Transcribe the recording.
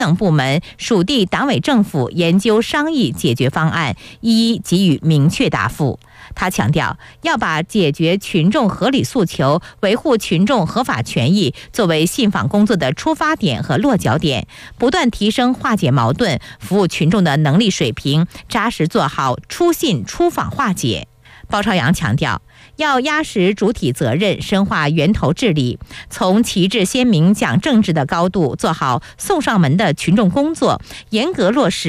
等部门属地党委政府研究商议解决方案，一一给予明确答复。他强调，要把解决群众合理诉求、维护群众合法权益作为信访工作的出发点和落脚点，不断提升化解矛盾、服务群众的能力水平，扎实做好出信出访化解。包朝阳强调，要压实主体责任，深化源头治理，从旗帜鲜明讲政治的高度做好送上门的群众工作，严格落实